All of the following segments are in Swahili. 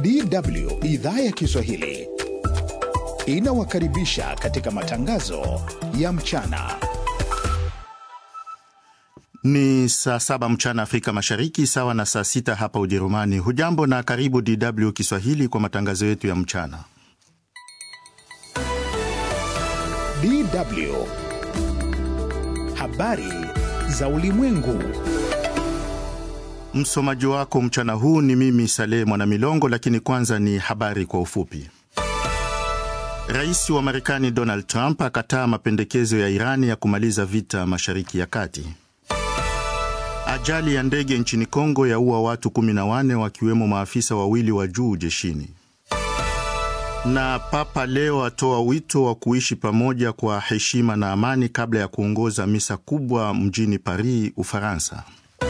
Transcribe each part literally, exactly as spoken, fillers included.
D W idhaa ya Kiswahili inawakaribisha katika matangazo ya mchana. Ni saa saba mchana Afrika Mashariki, sawa na saa sita hapa Ujerumani. Hujambo na karibu D W Kiswahili kwa matangazo yetu ya mchana. D W habari za ulimwengu. Msomaji wako mchana huu ni mimi Saleh Mwanamilongo, lakini kwanza ni habari kwa ufupi. Rais wa Marekani Donald Trump akataa mapendekezo ya Irani ya kumaliza vita Mashariki ya Kati. Ajali ya ndege nchini Kongo yaua watu kumi na wanne wakiwemo maafisa wawili wa juu jeshini. Na Papa Leo atoa wito wa kuishi pamoja kwa heshima na amani kabla ya kuongoza misa kubwa mjini Paris, Ufaransa.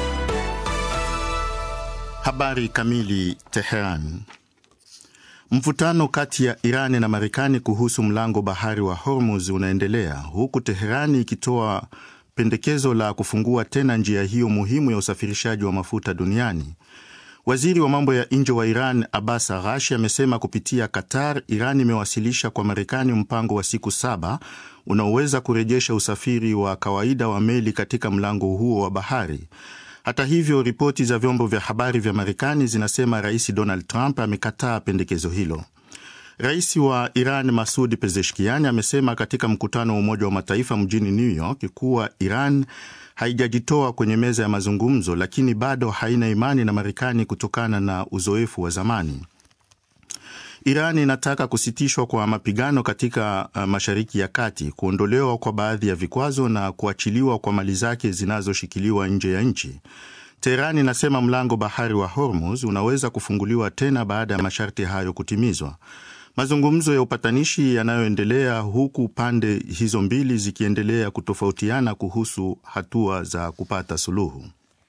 Habari kamili. Teheran. Mvutano kati ya Irani na Marekani kuhusu mlango bahari wa Hormuz unaendelea, huku Teherani ikitoa pendekezo la kufungua tena njia hiyo muhimu ya usafirishaji wa mafuta duniani. Waziri wa mambo ya nje wa Iran Abbas Araghchi amesema kupitia Qatar, Iran imewasilisha kwa Marekani mpango wa siku saba unaoweza kurejesha usafiri wa kawaida wa meli katika mlango huo wa bahari. Hata hivyo, ripoti za vyombo vya habari vya Marekani zinasema Rais Donald Trump amekataa pendekezo hilo. Rais wa Iran Masoud Pezeshkian amesema katika mkutano wa Umoja wa Mataifa mjini New York kuwa Iran haijajitoa kwenye meza ya mazungumzo, lakini bado haina imani na Marekani kutokana na uzoefu wa zamani. Iran inataka kusitishwa kwa mapigano katika uh, Mashariki ya Kati, kuondolewa kwa baadhi ya vikwazo na kuachiliwa kwa mali zake zinazoshikiliwa nje ya nchi. Tehran inasema mlango bahari wa Hormuz unaweza kufunguliwa tena baada ya masharti hayo kutimizwa. Mazungumzo ya upatanishi yanayoendelea, huku pande hizo mbili zikiendelea kutofautiana kuhusu hatua za kupata suluhu.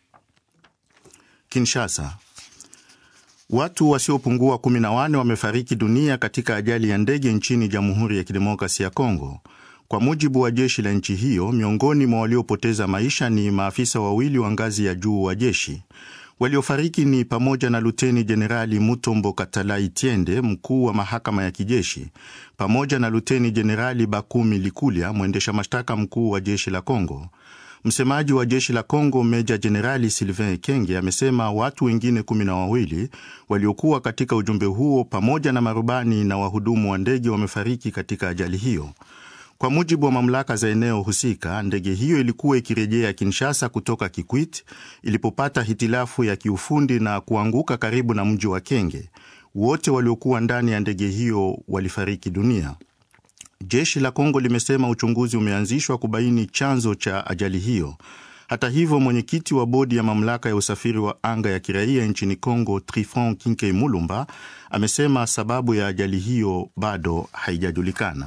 Kinshasa. Watu wasiopungua kumi na wanne wamefariki dunia katika ajali ya ndege nchini Jamhuri ya Kidemokrasia ya Kongo. Kwa mujibu wa jeshi la nchi hiyo, miongoni mwa waliopoteza maisha ni maafisa wawili wa ngazi ya juu wa jeshi. Waliofariki ni pamoja na Luteni Jenerali Mutombo Katalai Tiende, mkuu wa mahakama ya kijeshi, pamoja na Luteni Jenerali Bakumi Likulia, mwendesha mashtaka mkuu wa jeshi la Kongo. Msemaji wa jeshi la Kongo, Meja Jenerali Sylvain Kenge, amesema watu wengine kumi na wawili waliokuwa katika ujumbe huo pamoja na marubani na wahudumu wa ndege wamefariki katika ajali hiyo. Kwa mujibu wa mamlaka za eneo husika, ndege hiyo ilikuwa ikirejea Kinshasa kutoka Kikwit ilipopata hitilafu ya kiufundi na kuanguka karibu na mji wa Kenge. Wote waliokuwa ndani ya ndege hiyo walifariki dunia. Jeshi la Kongo limesema uchunguzi umeanzishwa kubaini chanzo cha ajali hiyo. Hata hivyo, mwenyekiti wa bodi ya mamlaka ya usafiri wa anga ya kiraia nchini Kongo, Trifon Kinkei Mulumba, amesema sababu ya ajali hiyo bado haijajulikana.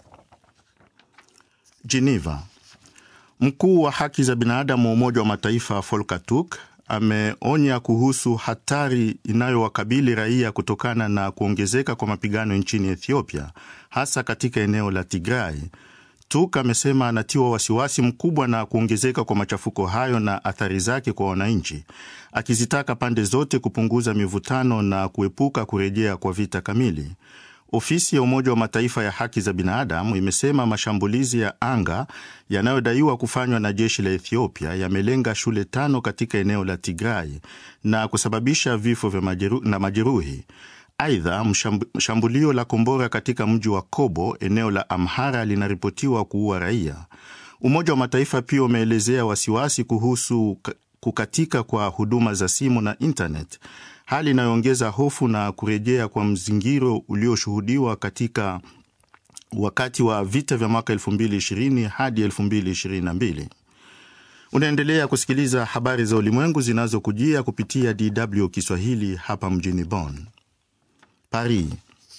Geneva. Mkuu wa haki za binadamu wa Umoja wa Mataifa Volker Turk ameonya kuhusu hatari inayowakabili raia kutokana na kuongezeka kwa mapigano nchini Ethiopia, hasa katika eneo la Tigray. Turk amesema anatiwa wasiwasi mkubwa na kuongezeka kwa machafuko hayo na athari zake kwa wananchi, akizitaka pande zote kupunguza mivutano na kuepuka kurejea kwa vita kamili. Ofisi ya Umoja wa Mataifa ya haki za binadamu imesema mashambulizi ya anga yanayodaiwa kufanywa na jeshi la Ethiopia yamelenga shule tano katika eneo la Tigray na kusababisha vifo vya majeru, na majeruhi. Aidha, shambulio la kombora katika mji wa Kobo, eneo la Amhara, linaripotiwa kuua raia. Umoja wa Mataifa pia umeelezea wasiwasi kuhusu kukatika kwa huduma za simu na internet, hali inayoongeza hofu na kurejea kwa mzingiro ulioshuhudiwa katika wakati wa vita vya mwaka elfu mbili ishirini hadi elfu mbili ishirini na mbili. Unaendelea kusikiliza habari za ulimwengu zinazokujia kupitia D W Kiswahili hapa mjini Bonn. Paris.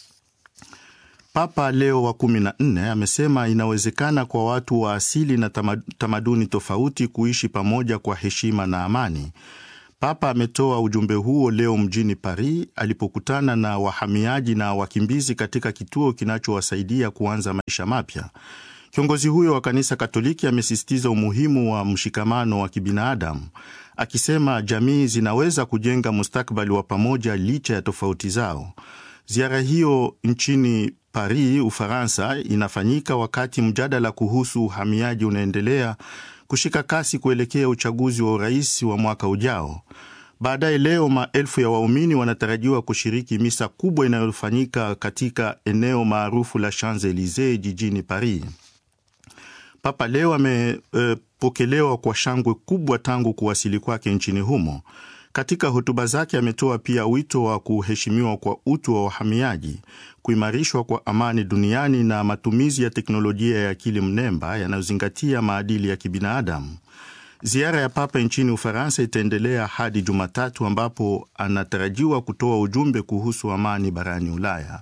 Papa Leo wa kumi na nne amesema inawezekana kwa watu wa asili na tamaduni tofauti kuishi pamoja kwa heshima na amani. Papa ametoa ujumbe huo leo mjini Paris alipokutana na wahamiaji na wakimbizi katika kituo kinachowasaidia kuanza maisha mapya. Kiongozi huyo wa kanisa Katoliki amesisitiza umuhimu wa mshikamano wa kibinadamu, akisema jamii zinaweza kujenga mustakabali wa pamoja licha ya tofauti zao. Ziara hiyo nchini Paris, Ufaransa, inafanyika wakati mjadala kuhusu uhamiaji unaendelea kushika kasi kuelekea uchaguzi wa urais wa mwaka ujao. Baadaye leo maelfu ya waumini wanatarajiwa kushiriki misa kubwa inayofanyika katika eneo maarufu la Champs-Elysees jijini Paris. Papa leo amepokelewa e, kwa shangwe kubwa tangu kuwasili kwake nchini humo. Katika hotuba zake ametoa pia wito wa kuheshimiwa kwa utu wa wahamiaji, kuimarishwa kwa amani duniani na matumizi ya teknolojia ya akili mnemba yanayozingatia maadili ya kibinadamu. Ziara ya Papa nchini Ufaransa itaendelea hadi Jumatatu ambapo anatarajiwa kutoa ujumbe kuhusu amani barani Ulaya.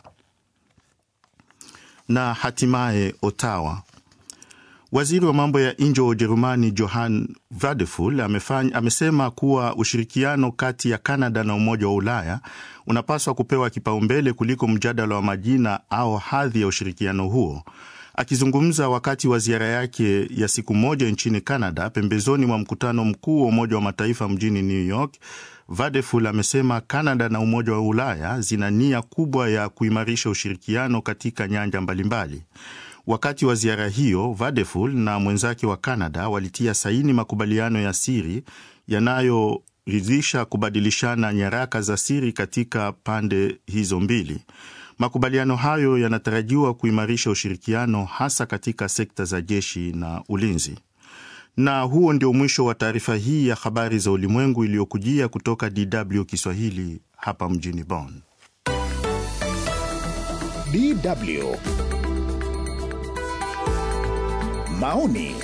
Na hatimaye Ottawa. Waziri wa mambo ya nje wa Ujerumani Johann Wadephul amefanya amesema kuwa ushirikiano kati ya Kanada na Umoja wa Ulaya unapaswa kupewa kipaumbele kuliko mjadala wa majina au hadhi ya ushirikiano huo. Akizungumza wakati wa ziara yake ya siku moja nchini Kanada pembezoni mwa mkutano mkuu wa Umoja wa Mataifa mjini New York, Wadephul amesema Kanada na Umoja wa Ulaya zina nia kubwa ya kuimarisha ushirikiano katika nyanja mbalimbali. Wakati wa ziara hiyo, Wadephul na mwenzake wa Kanada walitia saini makubaliano ya siri yanayoridhisha kubadilishana nyaraka za siri katika pande hizo mbili. Makubaliano hayo yanatarajiwa kuimarisha ushirikiano hasa katika sekta za jeshi na ulinzi. Na huo ndio mwisho wa taarifa hii ya habari za ulimwengu iliyokujia kutoka D W Kiswahili hapa mjini Bonn. D W Maoni.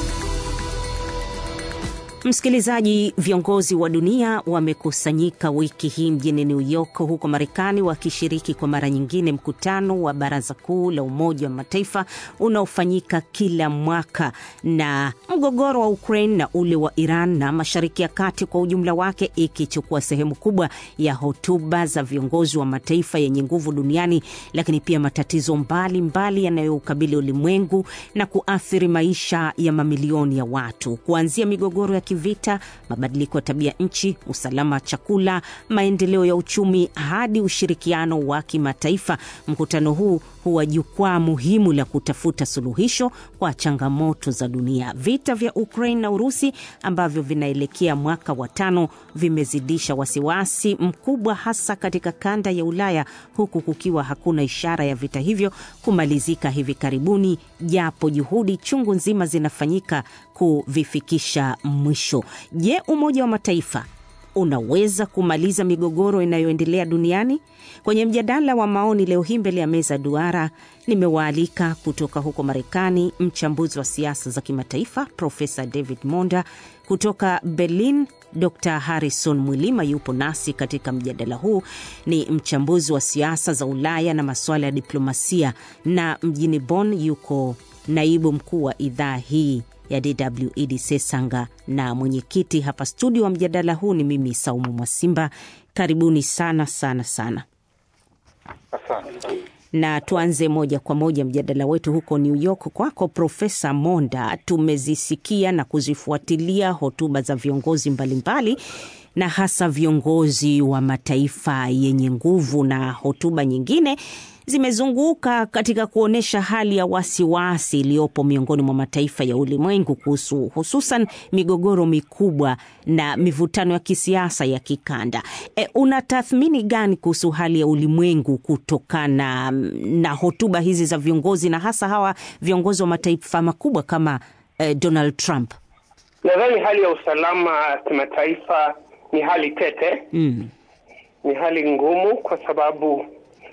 Msikilizaji, viongozi wa dunia wamekusanyika wiki hii mjini New York huko Marekani wakishiriki kwa mara nyingine mkutano wa Baraza Kuu la Umoja wa Mataifa unaofanyika kila mwaka, na mgogoro wa Ukraine na ule wa Iran na Mashariki ya Kati kwa ujumla wake ikichukua sehemu kubwa ya hotuba za viongozi wa mataifa yenye nguvu duniani, lakini pia matatizo mbalimbali yanayokabili ulimwengu na kuathiri maisha ya mamilioni ya watu, kuanzia migogoro ya vita, mabadiliko ya tabia nchi, usalama chakula, maendeleo ya uchumi hadi ushirikiano wa kimataifa. Mkutano huu huwa jukwaa muhimu la kutafuta suluhisho kwa changamoto za dunia. Vita vya Ukraine na Urusi ambavyo vinaelekea mwaka wa tano vimezidisha wasiwasi mkubwa hasa katika kanda ya Ulaya, huku kukiwa hakuna ishara ya vita hivyo kumalizika hivi karibuni, japo juhudi chungu nzima zinafanyika kuvifikisha mwisho. Je, Umoja wa Mataifa unaweza kumaliza migogoro inayoendelea duniani? Kwenye mjadala wa maoni leo hii mbele ya meza duara nimewaalika kutoka huko Marekani mchambuzi wa siasa za kimataifa Profesa David Monda, kutoka Berlin Doctor Harrison Mwilima yupo nasi katika mjadala huu, ni mchambuzi wa siasa za Ulaya na masuala ya diplomasia, na mjini Bonn yuko naibu mkuu wa idhaa hii ya D W Edi Sesanga, na mwenyekiti hapa studio wa mjadala huu ni mimi Saumu Mwasimba. Karibuni sana sana sana. Asante. Na tuanze moja kwa moja mjadala wetu huko New York kwako Profesa Monda. Tumezisikia na kuzifuatilia hotuba za viongozi mbalimbali na hasa viongozi wa mataifa yenye nguvu, na hotuba nyingine zimezunguka katika kuonesha hali ya wasiwasi iliyopo miongoni mwa mataifa ya ulimwengu kuhusu hususan migogoro mikubwa na mivutano ya kisiasa ya kikanda. E, unatathmini gani kuhusu hali ya ulimwengu kutokana na hotuba hizi za viongozi na hasa hawa viongozi wa mataifa makubwa kama eh, Donald Trump? Nadhani hali ya usalama kimataifa ni hali tete. Mm. Ni hali ngumu kwa sababu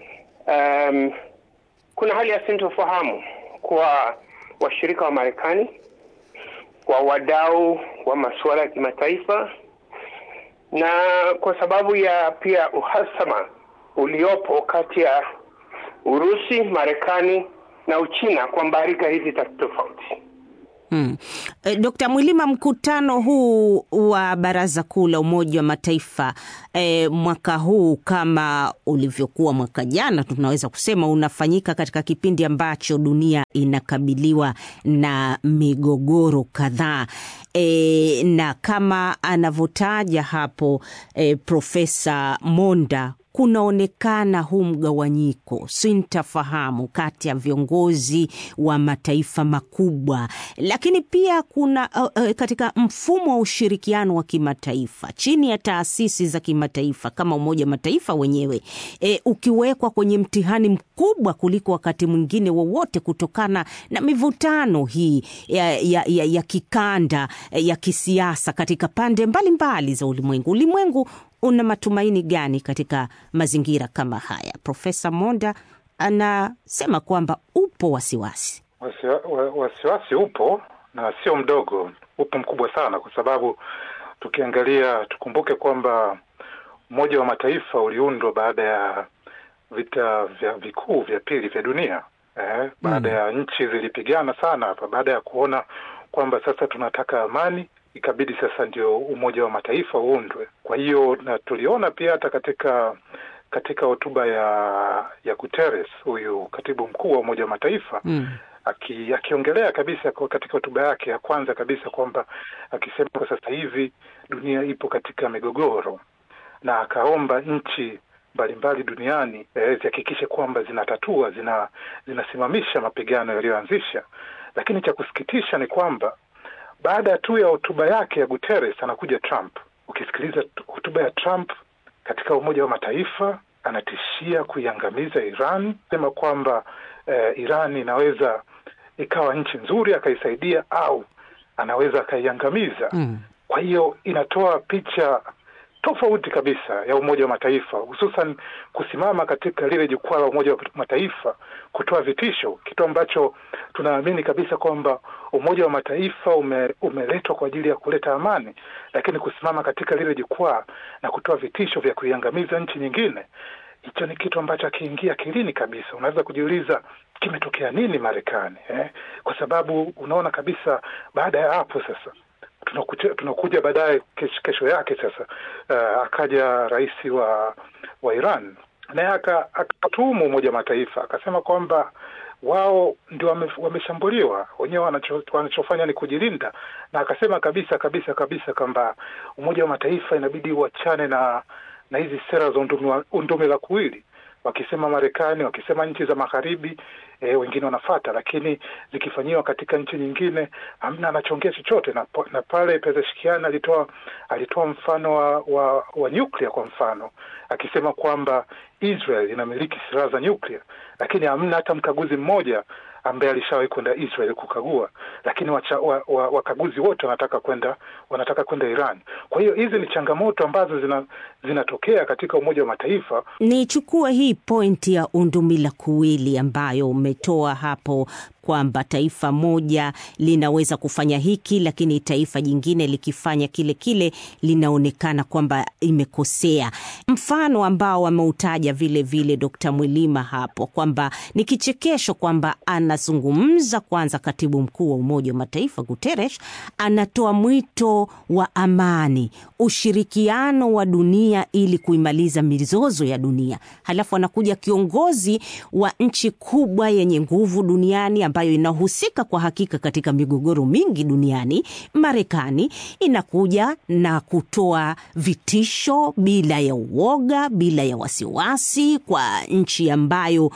Um, kuna hali ya sintofahamu kwa washirika wa Marekani, kwa wadau wa masuala ya kimataifa, na kwa sababu ya pia uhasama uliopo kati ya Urusi, Marekani na Uchina kwa mbarika hizi tofauti. Hmm. E, Dokta Mwilima, mkutano huu wa Baraza Kuu la Umoja wa Mataifa e, mwaka huu kama ulivyokuwa mwaka jana, tunaweza kusema unafanyika katika kipindi ambacho dunia inakabiliwa na migogoro kadhaa. E, na kama anavyotaja hapo e, Profesa Monda, kunaonekana huu mgawanyiko, sintafahamu kati ya viongozi wa mataifa makubwa, lakini pia kuna uh, uh, katika mfumo wa ushirikiano wa kimataifa chini ya taasisi za kimataifa kama Umoja wa Mataifa wenyewe, e, ukiwekwa kwenye mtihani mkubwa kuliko wakati mwingine wowote kutokana na mivutano hii ya, ya, ya, ya kikanda ya kisiasa katika pande mbalimbali mbali za ulimwengu. Ulimwengu una matumaini gani katika mazingira kama haya? Profesa Monda anasema kwamba upo wasiwasi. Wasiwasi upo na sio mdogo, upo mkubwa sana, kwa sababu tukiangalia, tukumbuke kwamba Umoja wa Mataifa uliundwa baada ya vita vya vikuu vya pili vya dunia. Eh, baada mm. ya nchi zilipigana sana hapa, baada ya kuona kwamba sasa tunataka amani, ikabidi sasa ndio Umoja wa Mataifa uundwe. Kwa hiyo na tuliona pia hata katika katika hotuba ya ya Guterres, huyu katibu mkuu wa Umoja wa Mataifa, mm. aki akiongelea kabisa katika hotuba yake ya kwanza kabisa kwamba akisema kwa sasa hivi dunia ipo katika migogoro, na akaomba nchi mbalimbali duniani eh, zihakikishe kwamba zinatatua, zina zinasimamisha mapigano yaliyoanzisha. Lakini cha kusikitisha ni kwamba baada tu ya hotuba yake ya Guterres anakuja Trump. Ukisikiliza hotuba ya Trump katika Umoja wa Mataifa, anatishia kuiangamiza Iran, sema kwamba eh, Iran inaweza ikawa nchi nzuri akaisaidia, au anaweza akaiangamiza. Mm. Kwa hiyo inatoa picha tofauti kabisa ya Umoja wa Mataifa, hususan kusimama katika lile jukwaa la Umoja wa Mataifa kutoa vitisho, kitu ambacho tunaamini kabisa kwamba Umoja wa Mataifa ume, umeletwa kwa ajili ya kuleta amani, lakini kusimama katika lile jukwaa na kutoa vitisho vya kuiangamiza nchi nyingine, hicho ni kitu ambacho akiingia kilini kabisa. Unaweza kujiuliza kimetokea nini Marekani, eh? Kwa sababu unaona kabisa baada ya hapo sasa tunakuja, tunakuja baadaye kesho, kesho yake sasa uh, akaja rais wa wa Iran, naye akatuhumu Umoja wa Mataifa, akasema kwamba wao ndio wame, wameshambuliwa, wenyewe wanacho, wanachofanya ni kujilinda, na akasema kabisa kabisa kabisa kwamba Umoja wa Mataifa inabidi uachane na na hizi sera za undumi la kuwili, wakisema Marekani, wakisema nchi za magharibi, e, wengine wanafuata, lakini zikifanyiwa katika nchi nyingine hamna anachongea chochote. Na, na pale Pezeshkian alitoa alitoa mfano wa wa, wa nyuklia, kwa mfano akisema kwamba Israel inamiliki silaha za nyuklia, lakini hamna hata mkaguzi mmoja ambaye alishawahi kwenda Israel kukagua, lakini wacha, wa, wa, wakaguzi wote wanataka kwenda wanataka kwenda Iran. Kwa hiyo hizi ni changamoto ambazo zina zinatokea katika Umoja wa Mataifa. Nichukue hii pointi ya undumila kuwili ambayo umetoa hapo, kwamba taifa moja linaweza kufanya hiki lakini taifa jingine likifanya kile kile linaonekana kwamba imekosea. Mfano ambao ameutaja vile vile Dokta Mwilima hapo, kwamba ni kichekesho kwamba anazungumza kwanza katibu mkuu wa Umoja wa Mataifa Guterres, anatoa mwito wa amani, ushirikiano wa dunia ili kuimaliza mizozo ya dunia. Halafu anakuja kiongozi wa nchi kubwa yenye nguvu duniani ambayo inahusika kwa hakika katika migogoro mingi duniani, Marekani, inakuja na kutoa vitisho bila ya uoga, bila ya wasiwasi kwa nchi ambayo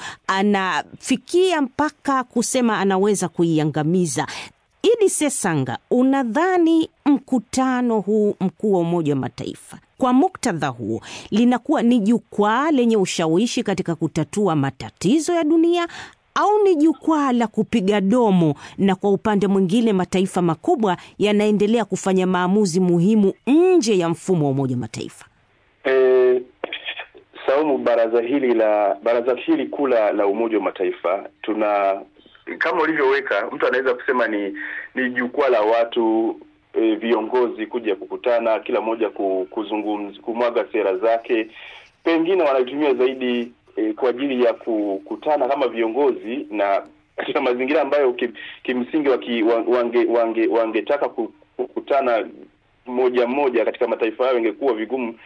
anafikia mpaka kusema anaweza kuiangamiza. Idi Sesanga, unadhani mkutano huu mkuu wa Umoja wa Mataifa kwa muktadha huo linakuwa ni jukwaa lenye ushawishi katika kutatua matatizo ya dunia, au ni jukwaa la kupiga domo na kwa upande mwingine mataifa makubwa yanaendelea kufanya maamuzi muhimu nje ya mfumo wa Umoja wa Mataifa? Eh, Saumu, baraza hili la baraza hili kula la Umoja wa Mataifa, tuna kama ulivyoweka, mtu anaweza kusema ni ni jukwaa la watu, e, viongozi kuja kukutana, kila mmoja kuzungumza, kumwaga sera zake. Pengine wanaitumia zaidi e, kwa ajili ya kukutana kama viongozi na katika mazingira ambayo kim, kimsingi waki, wange wange wangetaka kukutana moja moja katika mataifa hayo ingekuwa vigumu,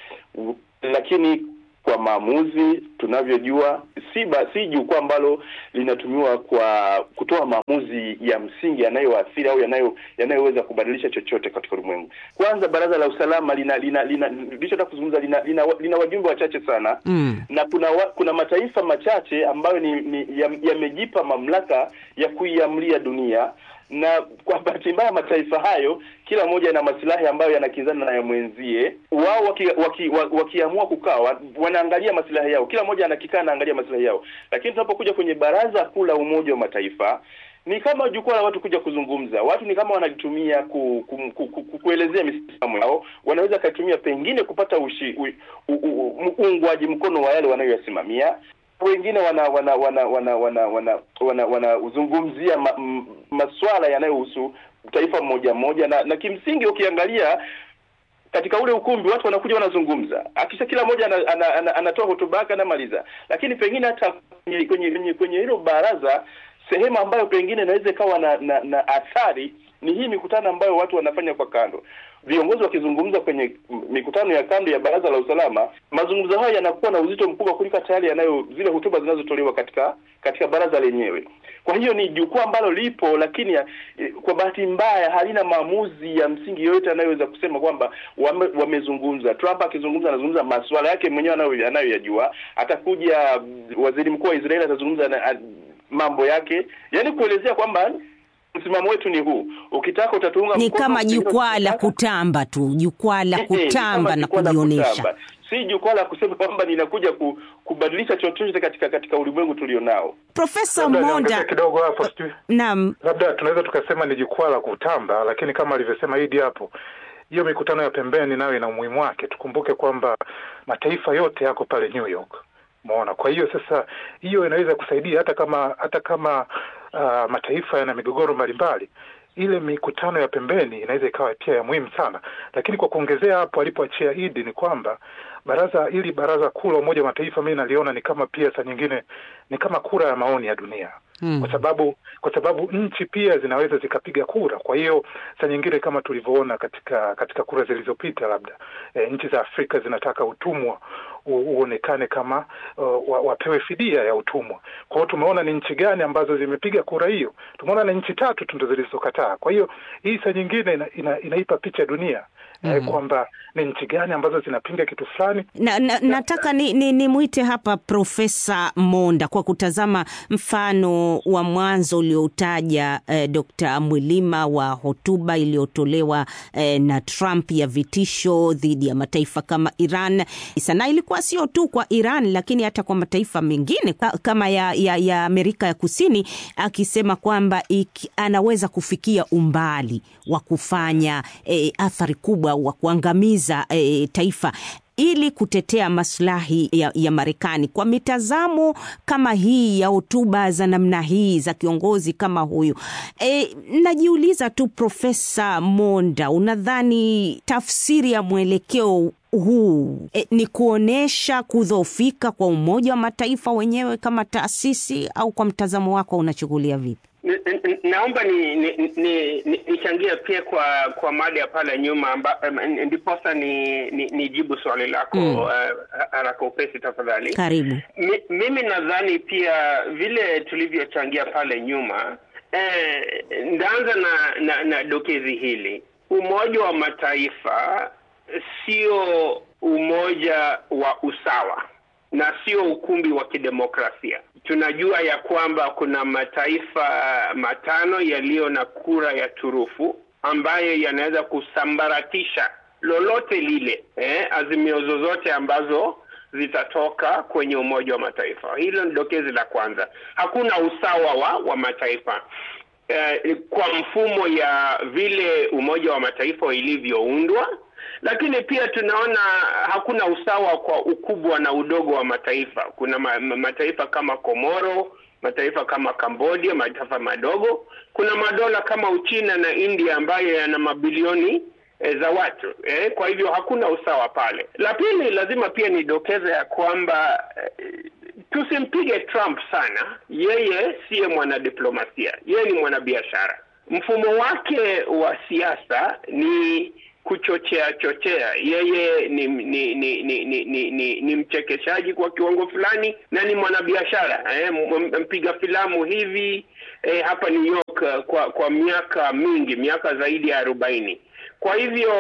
lakini kwa maamuzi tunavyojua si ba, si jukwaa ambalo linatumiwa kwa kutoa maamuzi ya msingi yanayoathiri au yanayo yanayoweza kubadilisha chochote katika ulimwengu. Kwanza baraza la usalama lina lina lina lichotaka kuzungumza lina, lina, lina wajumbe wachache sana mm. na kuna wa, kuna mataifa machache ambayo ni, ni yamejipa ya mamlaka ya kuiamlia dunia, na kwa bahati mbaya mataifa hayo kila moja na maslahi ambayo yanakinzana na ya mwenzie. Wao wakiamua waki, waki, waki kukaa wanaangalia maslahi yao, kila moja anakikaa anaangalia maslahi yao. Lakini tunapokuja kwenye baraza kuu la Umoja wa Mataifa ni kama jukwaa la watu kuja kuzungumza. Watu ni kama wanalitumia ku, ku, ku, ku, ku, kuelezea misimamo yao, wanaweza kutumia pengine kupata ushi, u, u, u, uungwaji mkono wa yale wanayoyasimamia. Wengine wana wana wana wana wana wana wana wanazungumzia ma, masuala yanayohusu taifa moja moja, na, na kimsingi ukiangalia katika ule ukumbi watu wanakuja wanazungumza, akisha kila mmoja anatoa ana, ana, ana hotuba yake anamaliza, lakini pengine hata kwenye kwenye kwenye hilo baraza sehemu ambayo pengine inaweza kawa na, na, na athari ni hii mikutano ambayo watu wanafanya kwa kando. Viongozi wakizungumza kwenye mikutano ya kando ya baraza la usalama, mazungumzo hayo yanakuwa na uzito mkubwa kuliko tayari yanayo zile hotuba zinazotolewa katika katika baraza lenyewe. Kwa hiyo ni jukwaa ambalo lipo, lakini ya, kwa bahati mbaya halina maamuzi ya msingi yoyote anayoweza kusema kwamba wame, wamezungumza. Trump akizungumza anazungumza masuala yake mwenyewe anayoyajua. Atakuja waziri mkuu wa Israeli atazungumza na, mambo yake, yani kuelezea kwamba msimamo wetu ni huu. Ukitaka utatuunga mkono. Ni kama jukwaa la kutamba tu, jukwaa la kutamba na kujionyesha. Si jukwaa la kusema kwamba ninakuja ku, kubadilisha chochote katika katika ulimwengu tulionao. Profesa Monda kidogo hapo sijui. Naam. Labda tunaweza tukasema ni jukwaa la kutamba, lakini kama alivyosema Idi hapo, hiyo mikutano ya pembeni nayo ina umuhimu wake. Tukumbuke kwamba mataifa yote yako pale New York. Umeona? Kwa hiyo sasa hiyo inaweza kusaidia hata kama hata kama uh, mataifa yana migogoro mbalimbali, ile mikutano ya pembeni inaweza ikawa pia ya muhimu sana. Lakini kwa kuongezea hapo alipoachia Idi ni kwamba baraza ili baraza kuu la Umoja wa Mataifa mimi naliona ni kama pia saa nyingine ni kama kura ya maoni ya dunia. Hmm. Kwa sababu kwa sababu nchi pia zinaweza zikapiga kura. Kwa hiyo saa nyingine kama tulivyoona katika katika kura zilizopita, labda e, nchi za Afrika zinataka utumwa uonekane kama uh, wapewe fidia ya utumwa. Kwa hiyo tumeona ni nchi gani ambazo zimepiga kura hiyo. Tumeona ni nchi tatu tu ndizo zilizokataa. Kwa hiyo hii saa nyingine ina, ina, inaipa picha dunia mm. eh, kwamba ni nchi gani ambazo zinapinga kitu fulani. Na, na, nataka ni, ni, ni muite hapa Profesa Monda kwa kutazama mfano wa mwanzo ulioutaja eh, Dokta Mwilima wa hotuba iliyotolewa eh, na Trump ya vitisho dhidi ya mataifa kama Iran. Sana ilikuwa sio tu kwa Iran lakini hata kwa mataifa mengine kama ya, ya, ya Amerika ya Kusini, akisema kwamba iki, anaweza kufikia umbali wa kufanya eh, athari kubwa wa kuangamiza eh, taifa ili kutetea maslahi ya, ya Marekani. Kwa mitazamo kama hii ya hotuba za namna hii za kiongozi kama huyu, e, najiuliza tu Profesa Monda, unadhani tafsiri ya mwelekeo huu e, ni kuonesha kudhoofika kwa Umoja wa Mataifa wenyewe kama taasisi, au kwa mtazamo wako unachukulia vipi? Naomba ni ni nichangie ni, ni pia kwa kwa mada pale nyuma amba, ndiposa ni nijibu ni swali lako mm. uh, haraka upesi tafadhali. Karibu. Mi, mimi nadhani pia vile tulivyochangia pale nyuma eh, ndaanza na, na na dokezi hili. Umoja wa Mataifa sio umoja wa usawa na sio ukumbi wa kidemokrasia. Tunajua ya kwamba kuna mataifa matano yaliyo na kura ya turufu ambayo yanaweza kusambaratisha lolote lile, eh, azimio zozote ambazo zitatoka kwenye Umoja wa Mataifa. Hilo ni dokezi la kwanza. Hakuna usawa wa, wa mataifa. Eh, kwa mfumo ya vile Umoja wa Mataifa ilivyoundwa, lakini pia tunaona hakuna usawa kwa ukubwa na udogo wa mataifa. Kuna ma, mataifa kama Komoro, mataifa kama Cambodia, mataifa madogo. Kuna madola kama Uchina na India ambayo yana mabilioni e, za watu. Eh, kwa hivyo hakuna usawa pale. La pili, lazima pia nidokeze ya kwamba e, tusimpige Trump sana. Yeye siye mwanadiplomasia, yeye ni mwanabiashara. Mfumo wake wa siasa ni kuchochea chochea. Yeye ni ni ni ni ni, ni, ni, ni mchekeshaji kwa kiwango fulani na ni mwanabiashara. Eh, mpiga filamu hivi eh, hapa New York kwa kwa miaka mingi, miaka zaidi ya arobaini. Kwa hivyo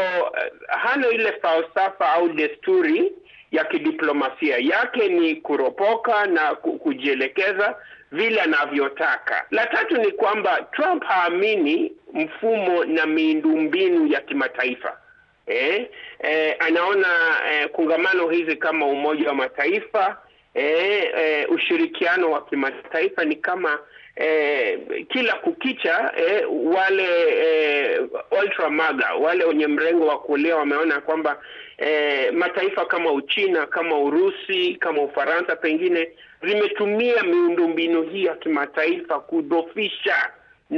hana ile falsafa au desturi ya kidiplomasia. Yake ni kuropoka na kujielekeza vile anavyotaka. La tatu ni kwamba Trump haamini mfumo na miundombinu ya kimataifa. Eh, eh, anaona eh, kungamano hizi kama Umoja wa Mataifa, eh, eh, ushirikiano wa kimataifa ni kama eh, kila kukicha eh, wale eh, ultra maga, wale wenye mrengo wa kulia wameona kwamba eh, mataifa kama Uchina, kama Urusi, kama Ufaransa pengine zimetumia miundombinu hii ya kimataifa kudhoofisha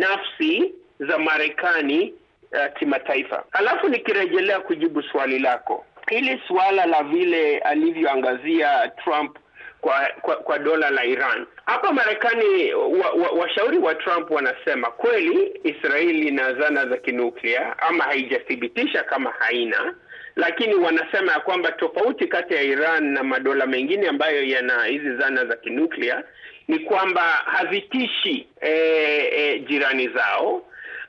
nafsi za Marekani uh, kimataifa. Alafu nikirejelea kujibu swali lako, hili swala la vile alivyoangazia Trump kwa kwa, kwa dola la Iran. Hapa Marekani washauri wa, wa, wa Trump wanasema kweli Israeli ina zana za kinuklia, ama haijathibitisha kama haina, lakini wanasema ya kwamba tofauti kati ya Iran na madola mengine ambayo yana hizi zana za kinuklia ni kwamba hazitishi e, e, jirani zao,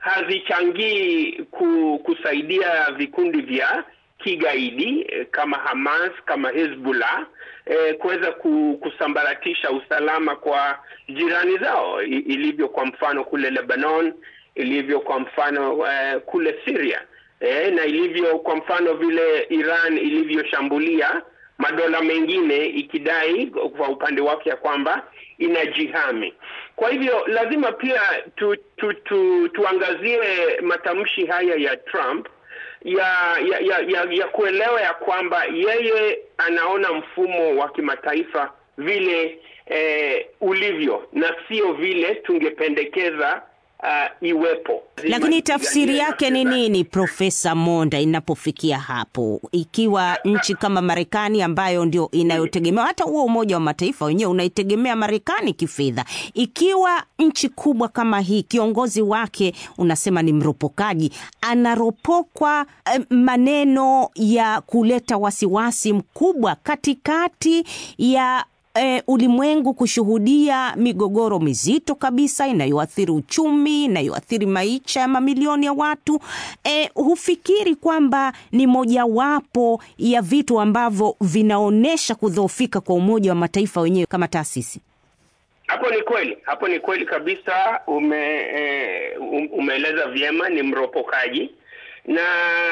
hazichangii ku, kusaidia vikundi vya kigaidi e, kama Hamas, kama Hezbollah e, kuweza kusambaratisha usalama kwa jirani zao, I, ilivyo kwa mfano kule Lebanon, ilivyo kwa mfano e, kule Syria. E, na ilivyo kwa mfano vile Iran ilivyoshambulia madola mengine ikidai kwa upande wake ya kwamba inajihami. Kwa hivyo lazima pia tu, tu, tu, tuangazie matamshi haya ya Trump ya ya, ya, ya ya kuelewa ya kwamba yeye anaona mfumo wa kimataifa vile eh, ulivyo na sio vile tungependekeza Uh, iwepo. Lakini tafsiri yake ni nini, Profesa Monda, inapofikia hapo, ikiwa nchi kama Marekani ambayo ndio inayotegemea, hata huo Umoja wa Mataifa wenyewe unaitegemea Marekani kifedha, ikiwa nchi kubwa kama hii kiongozi wake unasema ni mropokaji, anaropokwa eh, maneno ya kuleta wasiwasi mkubwa katikati ya E, ulimwengu kushuhudia migogoro mizito kabisa inayoathiri uchumi, inayoathiri maisha ya mamilioni ya watu, e, hufikiri kwamba ni mojawapo ya vitu ambavyo vinaonesha kudhoofika kwa Umoja wa Mataifa wenyewe kama taasisi? Hapo ni kweli, hapo ni kweli kabisa. Ume e, umeeleza vyema, ni mropokaji. Na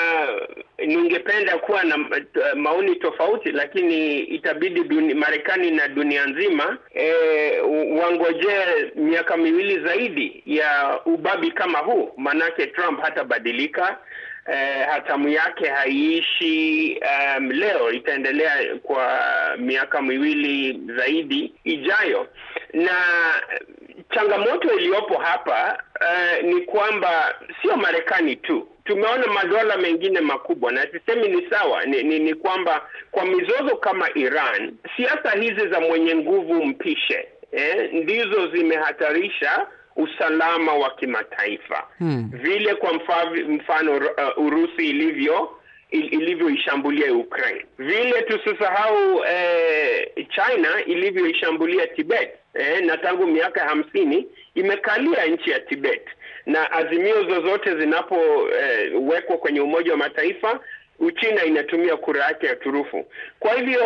ningependa kuwa na maoni tofauti, lakini itabidi duni, Marekani na dunia nzima e, wangoje miaka miwili zaidi ya ubabi kama huu, manake Trump hatabadilika. E, hatamu yake haiishi um, leo, itaendelea kwa miaka miwili zaidi ijayo. Na changamoto iliyopo hapa uh, ni kwamba sio Marekani tu. Tumeona madola mengine makubwa, na sisemi ni sawa, ni, ni, ni kwamba kwa mizozo kama Iran, siasa hizi za mwenye nguvu mpishe eh, ndizo zimehatarisha usalama wa kimataifa. Hmm. Vile kwa mfano, mfano uh, Urusi ilivyo ilivyoishambulia Ukraine. Vile tusisahau eh, China ilivyoishambulia Tibet. Eh, na tangu miaka hamsini imekalia nchi ya Tibet. Na azimio zozote zinapowekwa eh, kwenye Umoja wa Mataifa, Uchina inatumia kura yake ya turufu. Kwa hivyo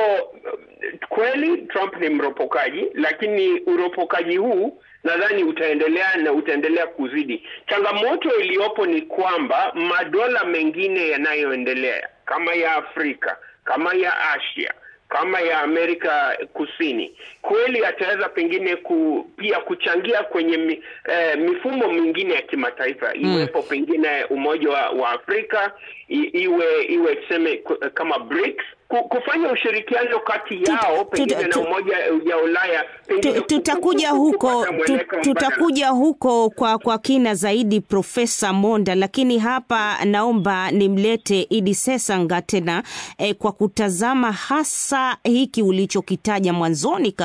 kweli Trump ni mropokaji, lakini uropokaji huu nadhani utaendelea na utaendelea kuzidi. Changamoto iliyopo ni kwamba madola mengine yanayoendelea kama ya Afrika, kama ya Asia, kama ya Amerika Kusini, kweli ataweza pengine ku, pia kuchangia kwenye mi, eh, mifumo mingine ya kimataifa. Mm. Iwepo pengine Umoja wa, wa Afrika, i, iwe iwe tuseme kama BRICS, kufanya ushirikiano kati yao pengine na Umoja ya Ulaya. Tutakuja huko tutakuja huko kwa kwa kina zaidi, Profesa Monda, lakini hapa naomba nimlete Idi Sesanga tena eh, kwa kutazama hasa hiki ulichokitaja mwanzoni kabisa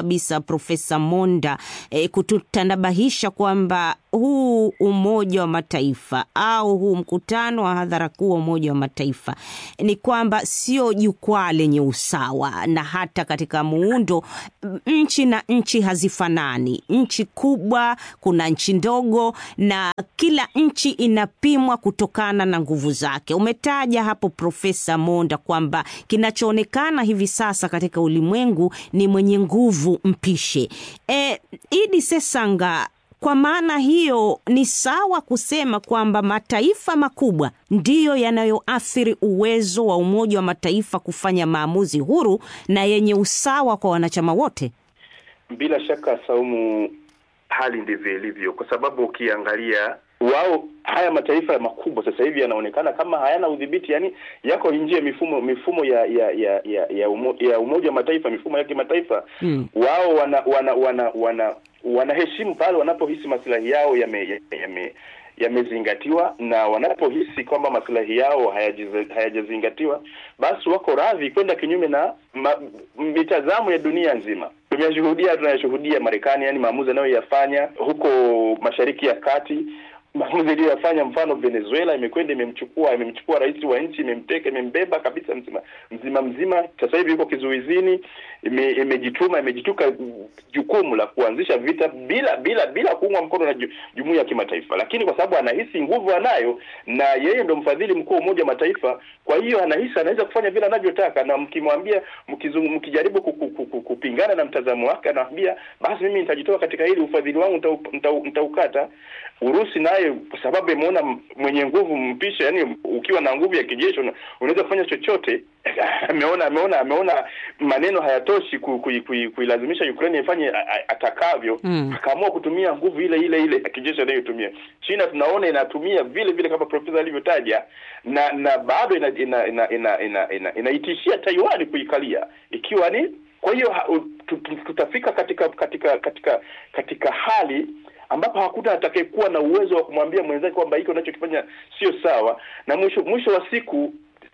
kabisa Profesa Monda e, kututanabahisha kwamba huu Umoja wa Mataifa au huu mkutano wa hadhara kuu wa Umoja wa Mataifa ni kwamba sio jukwaa lenye usawa, na hata katika muundo nchi na nchi hazifanani. Nchi kubwa, kuna nchi ndogo, na kila nchi inapimwa kutokana na nguvu zake. Umetaja hapo Profesa Monda kwamba kinachoonekana hivi sasa katika ulimwengu ni mwenye nguvu mpishe. E, Idi Sesanga, kwa maana hiyo ni sawa kusema kwamba mataifa makubwa ndiyo yanayoathiri uwezo wa Umoja wa Mataifa kufanya maamuzi huru na yenye usawa kwa wanachama wote? Bila shaka Saumu, hali ndivyo ilivyo, kwa sababu ukiangalia wao haya mataifa makubwa sasa hivi yanaonekana kama hayana udhibiti, yani yako nje ya mifumo mifumo ya ya ya ya, ya, umo, ya Umoja wa Mataifa, mifumo ya kimataifa. hmm. Wao wana wana wana wana wanaheshimu pale wanapohisi maslahi yao yame yame yamezingatiwa, na wanapohisi kwamba maslahi yao hayajazingatiwa, basi wako radhi kwenda kinyume na ma, mitazamo ya dunia nzima. Tumeshuhudia tunayashuhudia Marekani, yani maamuzi anayoyafanya huko Mashariki ya Kati, maamuzi aliyofanya, mfano Venezuela imekwenda imemchukua imemchukua rais wa nchi, imemteka, imembeba kabisa mzima mzima mzima. Sasa hivi yuko kizuizini, imejituma ime imejituka jukumu la kuanzisha vita bila bila bila kuungwa mkono na jumuiya ya kimataifa, lakini kwa sababu anahisi nguvu anayo na yeye ndo mfadhili mkuu wa Umoja wa Mataifa, kwa hiyo anahisi anaweza kufanya vile anavyotaka, na mkimwambia mkijaribu kupingana na mtazamo wake, anawaambia basi mimi nitajitoa katika hili, ufadhili wangu nitaukata. Urusi naye kwa sababu imeona mwenye nguvu mpisha, yani ukiwa na nguvu ya kijeshi unaweza kufanya chochote. ameona ameona ameona maneno hayatoshi kuilazimisha ku, ku, Ukraine ifanye atakavyo, mm. akaamua kutumia nguvu ile ile ile ya kijeshi anayotumia. China tunaona inatumia vile vile kama profesa alivyotaja, na na bado ina ina ina ina ina, ina, inaitishia Taiwan kuikalia, ikiwa ni kwa hiyo tutafika katika katika katika katika hali ambapo hakuna atakayekuwa na uwezo wa kumwambia mwenzake kwamba hiki unachokifanya sio sawa, na mwisho mwisho wa siku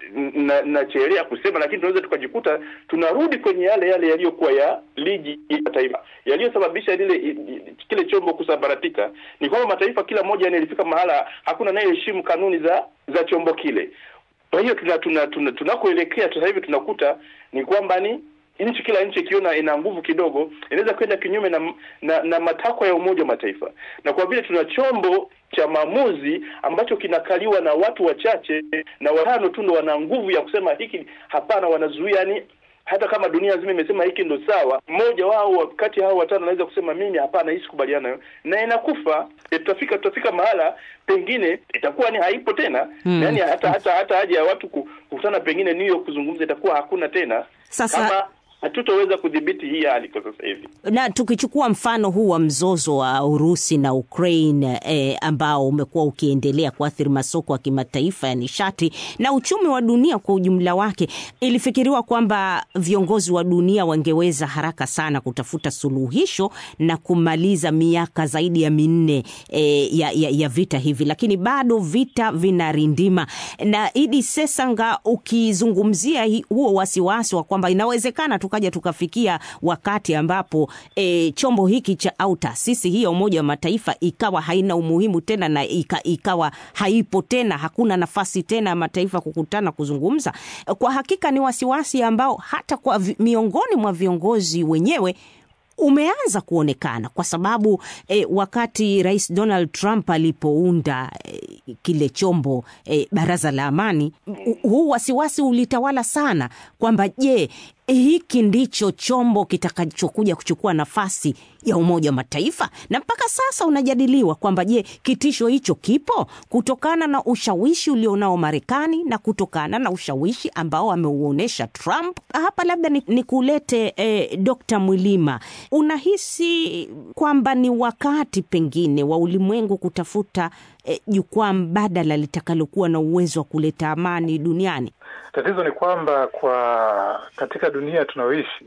na nachelea kusema, lakini tunaweza tukajikuta tunarudi kwenye yale yale yaliyokuwa ya ligi ya taifa yaliyosababisha lile kile chombo kusambaratika. Ni kwamba mataifa kila moja yanalifika mahala hakuna anayeheshimu kanuni za za chombo kile. Kwa hiyo tuna tuna tunakoelekea sasa hivi tunakuta ni kwamba ni nchi kila nchi ikiona ina nguvu kidogo inaweza kwenda kinyume na, na na matakwa ya Umoja wa Mataifa, na kwa vile tuna chombo cha maamuzi ambacho kinakaliwa na watu wachache na watano tu ndio wana nguvu ya kusema hiki hapana, wanazuia. Yani hata kama dunia nzima imesema hiki ndio sawa, mmoja wao kati hao watano anaweza kusema mimi hapana, hii sikubaliana, na inakufa. Tutafika tutafika mahala pengine itakuwa ni haipo tena. hmm. Yani hata hata hata haja ya watu kukutana pengine New York kuzungumza itakuwa hakuna tena. Sasa kama hatutaweza kudhibiti hii hali kwa sasa hivi. Na tukichukua mfano huu wa mzozo wa Urusi na Ukraine eh, ambao umekuwa ukiendelea kuathiri masoko ya kimataifa ya nishati na uchumi wa dunia kwa ujumla wake, ilifikiriwa kwamba viongozi wa dunia wangeweza haraka sana kutafuta suluhisho na kumaliza miaka zaidi ya minne eh, ya, ya, ya vita hivi, lakini bado vita vinarindima. Na Idi Sesanga, ukizungumzia huo wasiwasi wa kwamba inawezekana tukaja tukafikia wakati ambapo e, chombo hiki cha au taasisi hii ya Umoja wa Mataifa ikawa haina umuhimu tena na ika, ikawa haipo tena, hakuna nafasi tena ya mataifa kukutana kuzungumza, kwa hakika ni wasiwasi ambao hata kwa vi, miongoni mwa viongozi wenyewe umeanza kuonekana, kwa sababu eh, wakati Rais Donald Trump alipounda eh, kile chombo eh, Baraza la Amani, huu wasiwasi ulitawala sana kwamba je, hiki ndicho chombo kitakachokuja kuchukua nafasi ya Umoja wa Mataifa? Na mpaka sasa unajadiliwa kwamba je, kitisho hicho kipo kutokana na ushawishi ulionao Marekani na kutokana na ushawishi ambao ameuonesha Trump. Hapa labda ni, ni kulete eh, Dokta Mwilima, unahisi kwamba ni wakati pengine wa ulimwengu kutafuta jukwaa eh, mbadala litakalokuwa na uwezo wa kuleta amani duniani? Tatizo ni kwamba kwa katika dunia tunaoishi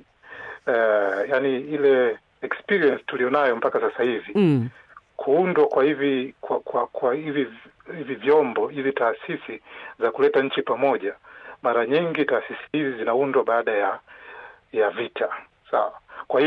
uh, yani ile experience tulionayo mpaka sasa hivi, mm. kuundwa kwa hivi kwa kwa, kwa hivi hivi vyombo, hivi taasisi za kuleta nchi pamoja, mara nyingi taasisi hizi zinaundwa baada ya ya vita. Sawa. Kwa hiyo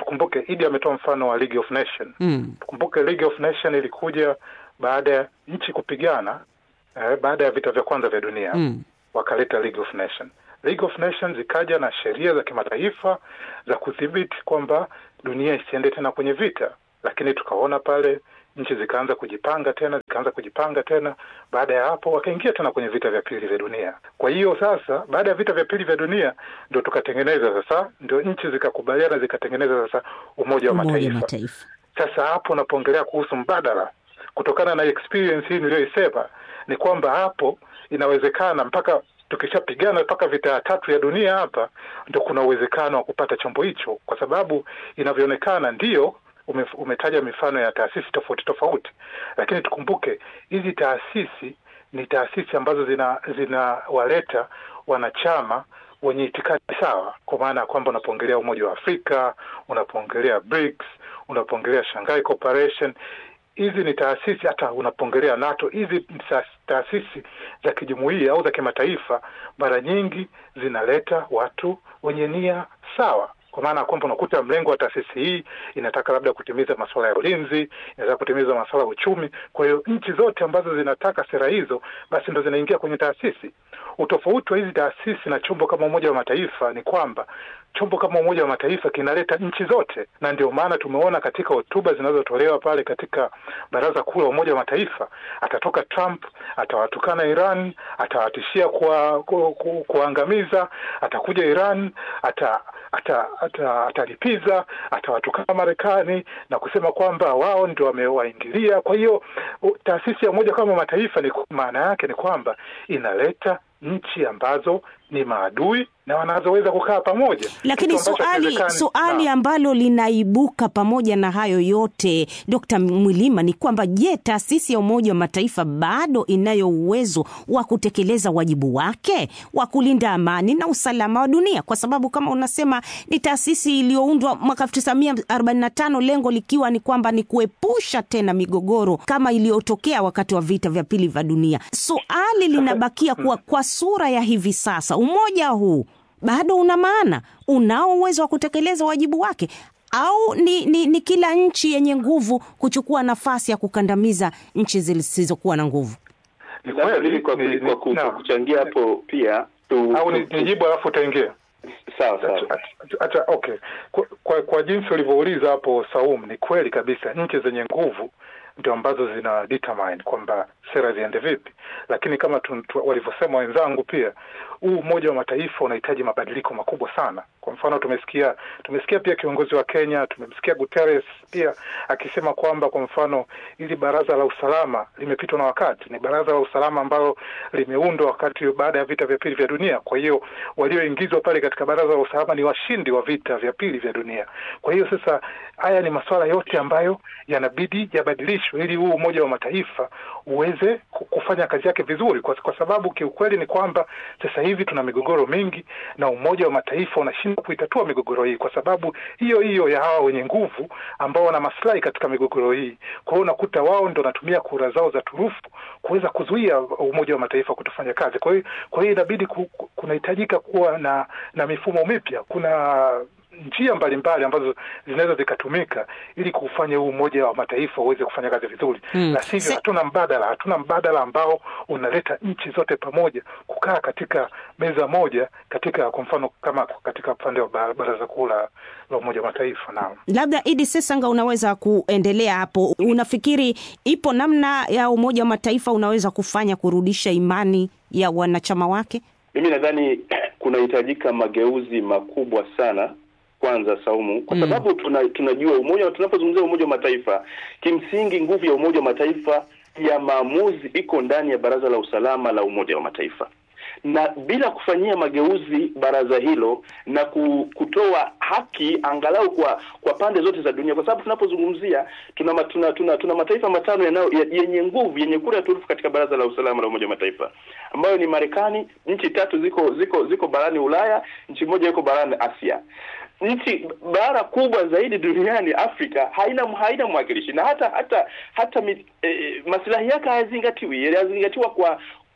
tukumbuke Idi ametoa mfano wa League of Nations. Mm. Tukumbuke League of Nations ilikuja baada ya nchi kupigana eh, baada ya vita vya kwanza vya dunia. Mm. Wakaleta League of Nations. League of Nations ikaja na sheria za kimataifa za kudhibiti kwamba dunia isiende tena kwenye vita, lakini tukaona pale nchi zikaanza kujipanga tena, zikaanza kujipanga tena. Baada ya hapo wakaingia tena kwenye vita vya pili vya dunia. Kwa hiyo sasa baada ya vita vya pili vya dunia ndio tukatengeneza sasa, ndio nchi zikakubaliana zikatengeneza sasa Umoja wa Mataifa. Mataifa. Sasa hapo unapoongelea kuhusu mbadala, kutokana na experience hii niliyoisema, ni kwamba hapo inawezekana mpaka tukishapigana mpaka vita ya tatu ya dunia hapa ndio kuna uwezekano wa kupata chombo hicho, kwa sababu inavyoonekana ndio ume, umetaja mifano ya taasisi tofauti tofauti, lakini tukumbuke hizi taasisi ni taasisi ambazo zina zinawaleta wanachama wenye itikadi sawa, kwa maana kwamba unapoongelea Umoja wa Afrika, unapoongelea B R I C S, unapoongelea Shanghai Cooperation, hizi ni taasisi, hata unapoongelea NATO, hizi ni taasisi za kijumuiya au za kimataifa, mara nyingi zinaleta watu wenye nia sawa. Kwa maana kwamba unakuta mlengo wa taasisi hii inataka labda kutimiza masuala ya ulinzi, inataka kutimiza masuala ya uchumi. Kwa hiyo nchi zote ambazo zinataka sera hizo basi ndo zinaingia kwenye taasisi. Utofauti wa hizi taasisi na chombo kama Umoja wa Mataifa ni kwamba chombo kama Umoja wa Mataifa kinaleta nchi zote, na ndio maana tumeona katika hotuba zinazotolewa pale katika Baraza Kuu la Umoja wa Mataifa, atatoka Trump, atawatukana Iran, atawatishia kwa ku, ku, kuangamiza, atakuja Iran, ata ata atalipiza, atawatukana Marekani na kusema kwamba wao ndio wamewaingilia. Kwa hiyo taasisi ya Umoja kama Mataifa ni maana yake ni kwamba inaleta nchi ambazo ni maadui na wanazoweza kukaa pamoja. Lakini swali swali ambalo linaibuka pamoja na hayo yote, Dokta Mwilima, ni kwamba je, taasisi ya Umoja wa Mataifa bado inayo uwezo wa kutekeleza wajibu wake wa kulinda amani na usalama wa dunia? Kwa sababu kama unasema ni taasisi iliyoundwa mwaka elfu tisa mia arobaini na tano, lengo likiwa ni kwamba ni kuepusha tena migogoro kama iliyotokea wakati wa vita vya pili vya dunia. Swali linabakia kuwa kwa sura ya hivi sasa, umoja huu bado una maana, unao uwezo wa kutekeleza wajibu wake, au ni, ni, ni kila nchi yenye nguvu kuchukua nafasi ya kukandamiza nchi zisizokuwa na nguvu? Ni kweli kwa, kwa, kwa, kwa kuchangia hapo pia tu, au nijibu alafu utaingia? Sawa sawa. Acha okay. Kwa, kwa, kwa jinsi ulivyouliza hapo Saum, ni kweli kabisa nchi zenye nguvu ndio ambazo zina determine kwamba sera ziende vipi. Lakini kama walivyosema wenzangu pia, huu Umoja wa Mataifa unahitaji mabadiliko makubwa sana. Kwa mfano tumesikia tumesikia pia kiongozi wa Kenya, tumemsikia Guterres pia akisema kwamba kwa mfano ili Baraza la Usalama limepitwa na wakati. Ni Baraza la Usalama ambalo limeundwa wakati baada ya vita vya pili vya dunia. Kwa hiyo walioingizwa pale katika Baraza la Usalama ni washindi wa vita vya pili vya dunia. Kwa hiyo sasa haya ni masuala yote ambayo yanabidi yabadilishwe ili huu Umoja wa Mataifa uweze kufanya kazi yake vizuri, kwa, kwa sababu kiukweli ni kwamba sasa hivi tuna migogoro mingi na Umoja wa Mataifa unashindwa kuitatua migogoro hii kwa sababu hiyo hiyo ya hawa wenye nguvu ambao wana maslahi katika migogoro hii. Kwa hiyo unakuta wao ndio wanatumia kura zao za turufu kuweza kuzuia Umoja wa Mataifa kutofanya kazi. Kwa hiyo kwa hiyo inabidi ku, kunahitajika kuwa na na mifumo mipya. Kuna njia mbalimbali ambazo zinaweza zikatumika ili kufanya huu Umoja wa Mataifa uweze kufanya kazi vizuri. Mm. Na sivyo hatuna mbadala, hatuna mbadala ambao unaleta nchi zote pamoja kukaa katika meza moja, katika kwa mfano kama katika upande wa Baraza Kuu la Umoja wa Mataifa. Naam. Labda Idi Sesanga unaweza kuendelea hapo. Unafikiri ipo namna ya Umoja wa Mataifa unaweza kufanya kurudisha imani ya wanachama wake? Mimi nadhani kunahitajika mageuzi makubwa sana kwanza Saumu, kwa sababu tuna, tunajua umoja, tunapozungumzia Umoja wa Mataifa, kimsingi nguvu ya Umoja wa Mataifa ya maamuzi iko ndani ya Baraza la Usalama la Umoja wa Mataifa. Na bila kufanyia mageuzi baraza hilo na kutoa haki angalau kwa kwa pande zote za dunia, kwa sababu tunapozungumzia tuna, tuna tuna tuna mataifa matano yanao yenye nguvu, yenye kura turufu katika Baraza la Usalama la Umoja wa Mataifa, ambayo ni Marekani, nchi tatu ziko ziko ziko barani Ulaya, nchi moja iko barani Asia. Nchi bara kubwa zaidi duniani Afrika haina haina mwakilishi, na hata hata hata e, maslahi yake hayazingatiwi, yanazingatiwa kwa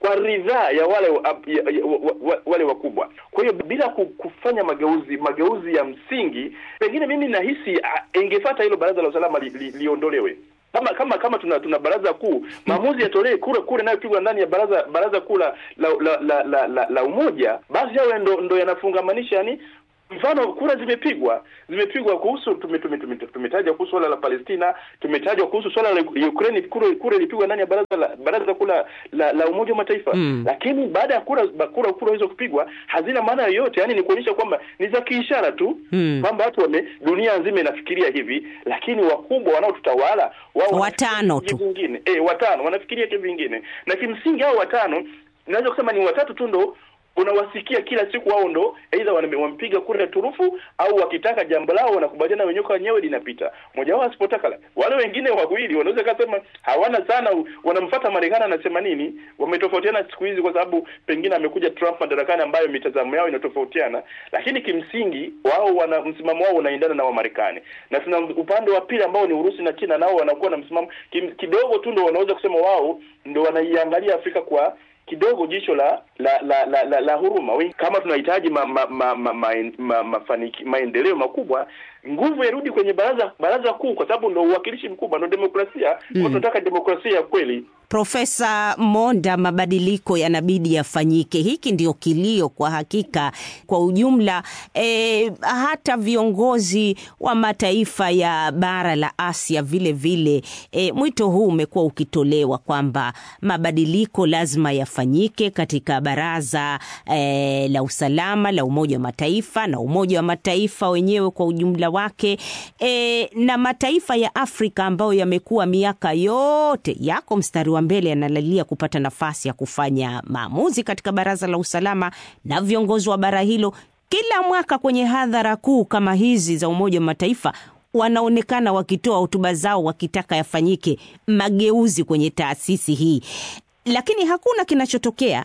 kwa ridhaa ya wale ya, ya, wa, wale wakubwa. Kwa hiyo bila kufanya mageuzi mageuzi ya msingi, pengine mimi nahisi uh, ingefuata hilo baraza la usalama liondolewe. Li, li kama kama kama tuna tuna baraza kuu, maamuzi yatolewe kura kura nayo pigwa ndani ya baraza baraza kuu la la la, la, la, la, la umoja, basi hao ndo ndo yanafungamanisha. Yani mfano kura zimepigwa zimepigwa kuhusu tumetaja tume, tume, tume kuhusu swala la Palestina, tumetaja kuhusu swala la Ukraine, kura kura ilipigwa ndani ya baraza la baraza kula la, la umoja wa mataifa. Mm. Lakini baada ya kura kura kura hizo kupigwa hazina maana yoyote, yani ni kuonyesha kwamba ni za kiishara tu. Mm. Kwamba watu wame dunia nzima inafikiria hivi, lakini wakubwa wanaotutawala wao watano tu vingine eh watano wanafikiria kitu vingine, na kimsingi hao watano naweza kusema ni watatu tu ndo unawasikia kila siku wao ndo aidha wampiga kura turufu au wakitaka jambo lao wanakubaliana wenyewe kwa wenyewe linapita. Mmoja wao asipotaka, wale wengine wawili wanaweza kusema hawana sana, wanamfuata Marekani anasema nini. Wametofautiana siku hizi kwa sababu pengine amekuja Trump madarakani ambayo mitazamo yao inatofautiana, lakini kimsingi wao wana msimamo wao unaendana na wa Marekani. Na tuna upande wa pili ambao ni Urusi na China, nao wanakuwa na msimamo kidogo tu, ndo wanaweza kusema wao ndo wanaiangalia Afrika kwa kidogo jicho la la la la, la, la huruma. Kama tunahitaji ma, ma, ma, ma, ma, ma, mafaniki, maendeleo makubwa, nguvu irudi kwenye baraza baraza kuu, kwa sababu ndio uwakilishi mkubwa, ndio demokrasia. Mm. Tunataka demokrasia ya kweli. Profesa Monda, mabadiliko yanabidi yafanyike. Hiki ndio kilio kwa hakika kwa ujumla. E, hata viongozi wa mataifa ya bara la Asia vile vile e, mwito huu umekuwa ukitolewa kwamba mabadiliko lazima yafanyike katika baraza e, la usalama la Umoja wa Mataifa na Umoja wa Mataifa wenyewe kwa ujumla wake. E, na mataifa ya Afrika ambayo yamekuwa miaka yote yako mstari wa mbele yanalalia kupata nafasi ya kufanya maamuzi katika baraza la usalama, na viongozi wa bara hilo kila mwaka kwenye hadhara kuu kama hizi za Umoja wa Mataifa wanaonekana wakitoa hotuba zao wakitaka yafanyike mageuzi kwenye taasisi hii, lakini hakuna kinachotokea.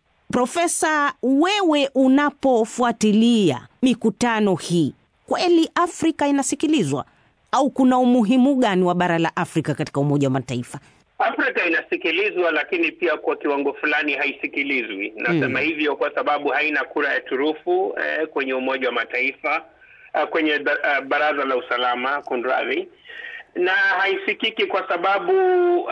Profesa, wewe unapofuatilia mikutano hii, kweli Afrika inasikilizwa au kuna umuhimu gani wa bara la Afrika katika Umoja wa Mataifa? Afrika inasikilizwa, lakini pia kwa kiwango fulani haisikilizwi. Nasema mm. hivyo kwa sababu haina kura ya turufu eh, kwenye Umoja wa Mataifa, eh, kwenye uh, baraza la usalama kunradhi, na haisikiki kwa sababu uh,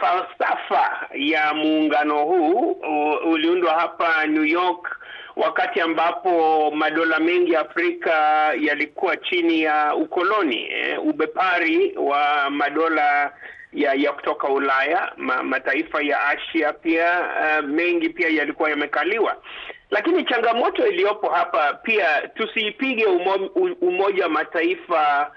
falsafa ya muungano huu uh, uliundwa hapa New York wakati ambapo madola mengi ya Afrika yalikuwa chini ya ukoloni, eh, ubepari wa madola ya ya kutoka Ulaya. Ma, mataifa ya Asia pia uh, mengi pia yalikuwa yamekaliwa. Lakini changamoto iliyopo hapa pia, tusiipige umo, Umoja wa Mataifa,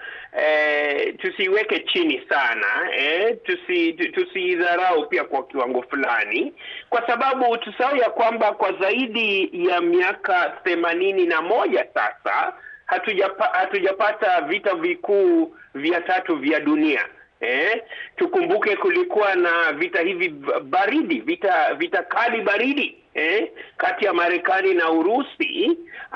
eh, tusiweke chini sana, eh, tusi tusidharau pia kwa kiwango fulani, kwa sababu tusahau ya kwamba kwa zaidi ya miaka themanini na moja sasa hatujapa, hatujapata vita vikuu vya tatu vya dunia. Eh, tukumbuke kulikuwa na vita hivi baridi, vita vita kali baridi eh, kati ya Marekani na Urusi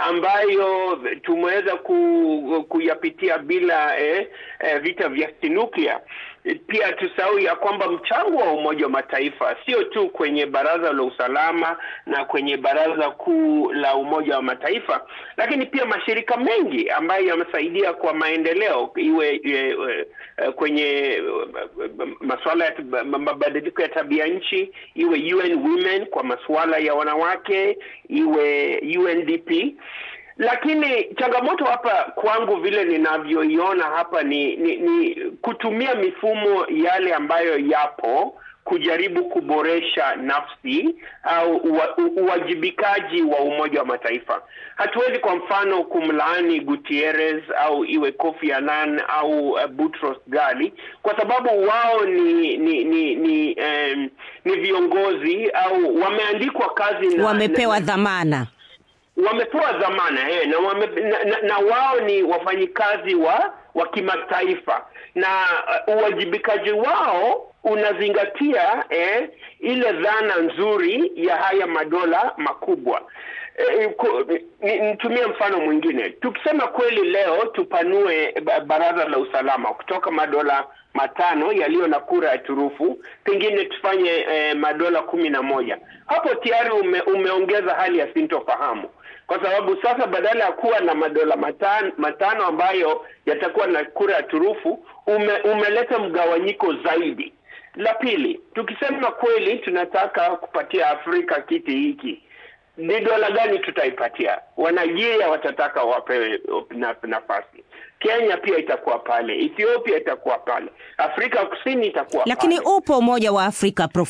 ambayo tumeweza ku, kuyapitia bila eh, eh, vita vya nuclear. Pia tusahau ya kwamba mchango wa Umoja wa Mataifa sio tu kwenye baraza la usalama na kwenye baraza kuu la Umoja wa Mataifa, lakini pia mashirika mengi ambayo yamesaidia kwa maendeleo, iwe e, e, kwenye masuala ya mabadiliko ya tabia nchi, iwe U N Women kwa masuala ya wanawake, iwe U N D P. Lakini changamoto hapa kwangu vile ninavyoiona hapa ni, ni, ni kutumia mifumo yale ambayo yapo kujaribu kuboresha nafsi au uwajibikaji wa Umoja wa Mataifa. Hatuwezi kwa mfano kumlaani Gutierrez au iwe Kofi Annan au uh, Boutros Ghali kwa sababu wao ni ni ni ni, um, ni viongozi au wameandikwa kazi na wamepewa dhamana wamepewa dhamana eh na, wame, na, na, na wao ni wafanyikazi wa wa kimataifa, na uh, uwajibikaji wao unazingatia eh, ile dhana nzuri ya haya madola makubwa. Nitumie mfano mwingine. Tukisema kweli leo tupanue baraza la usalama kutoka madola matano yaliyo na kura ya turufu, pengine tufanye eh, madola kumi na moja. Hapo tayari ume, umeongeza hali ya sintofahamu. Kwa sababu sasa badala ya kuwa na madola matano, matano ambayo yatakuwa na kura ya turufu, ume, umeleta mgawanyiko zaidi. La pili, tukisema kweli tunataka kupatia Afrika kiti hiki, ni dola gani tutaipatia? Wanigeria watataka wapewe nafasi. Kenya pia itakuwa pale, Ethiopia itakuwa pale, Afrika Kusini itakuwa Lakini pale. Lakini upo Umoja wa Afrika, Prof